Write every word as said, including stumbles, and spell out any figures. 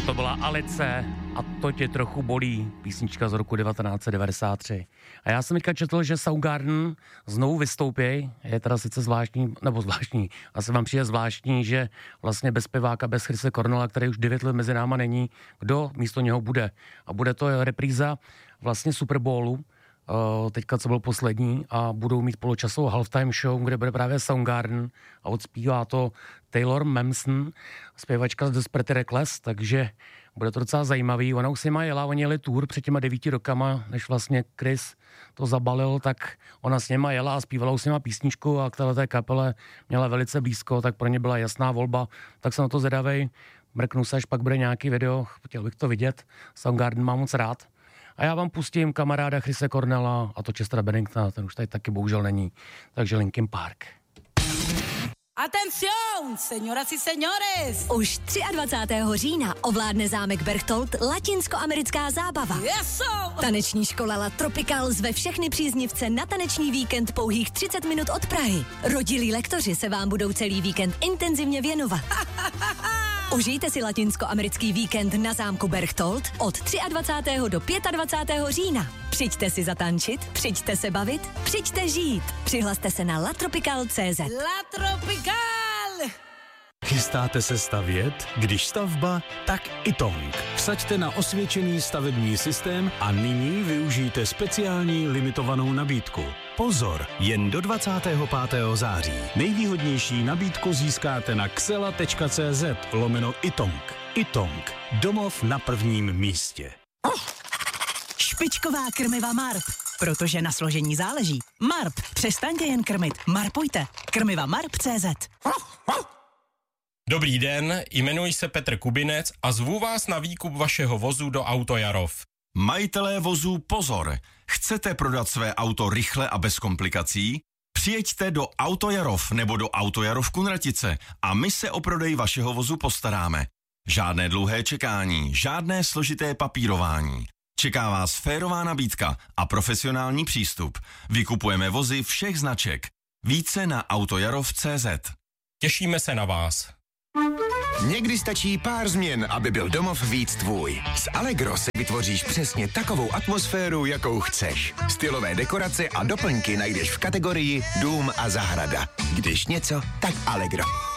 A to byla Alice a to tě trochu bolí, písnička z roku devatenáct set devadesát tři. A já jsem teďka četl, že Soundgarden znovu vystoupí, je teda sice zvláštní, nebo zvláštní, asi vám přijde zvláštní, že vlastně bez zpěváka, bez Chrise Cornella, který už devět let mezi náma není, kdo místo něho bude. A bude to repríza vlastně Super Bowlu, teďka co byl poslední, a budou mít poločasovou halftime show, kde bude právě Soundgarden a odspívá to Taylor Momsen, zpěvačka z Desperate Reckless, takže bude to docela zajímavý. Ona už si má jela, oni jeli tour před těma devíti rokama, než vlastně Chris to zabalil, tak ona s něma jela a zpívala už s něma písničku a k této kapele měla velice blízko, tak pro ně byla jasná volba, tak jsem na to zvědavej. Mrknu se, až pak bude nějaký video, chtěl bych to vidět, Soundgarden mám moc rád. A já vám pustím kamaráda Chrise Cornella a to Chestera Benningtona, ten už tady taky bohužel není. Takže Linkin Park. Atención, señoras y señores! Už dvacátého třetího října ovládne zámek Berchtold latinskoamerická zábava. Yes, Taneční škola La Tropical zve všechny příznivce na taneční víkend pouhých třicet minut od Prahy. Rodilí lektoři se vám budou celý víkend intenzivně věnovat. Užijte si latinskoamerický víkend na zámku Berchtold od dvacátého třetího do dvacátého pátého října. Přijďte si zatančit, přijďte se bavit, přijďte žít. Přihlaste se na latropical tečka cé zet. La Tropical! Chystáte se stavět? Když stavba, tak Itong. Vsaďte na osvědčený stavební systém a nyní využijte speciální limitovanou nabídku. Pozor, jen do dvacátého pátého září. Nejvýhodnější nabídku získáte na xela tečka cé zet lomeno Itong. Itong. Domov na prvním místě. Špičková krmiva Marp. Protože na složení záleží. Marp. Přestaňte jen krmit. Marpujte. Krmiva Marp tečka cé zet. Dobrý den, jmenuji se Petr Kubinec a zvu vás na výkup vašeho vozu do Auto Jarov. Majitelé vozů, pozor! Chcete prodat své auto rychle a bez komplikací? Přijeďte do Auto Jarov nebo do Auto Jarov Kunratice a my se o prodej vašeho vozu postaráme. Žádné dlouhé čekání, žádné složité papírování. Čeká vás férová nabídka a profesionální přístup. Vykupujeme vozy všech značek. Více na autojarov tečka cé zet. Těšíme se na vás. Někdy stačí pár změn, aby byl domov víc tvůj. S Allegro si vytvoříš přesně takovou atmosféru, jakou chceš. Stylové dekorace a doplňky najdeš v kategorii Dům a zahrada. Když něco, tak Allegro.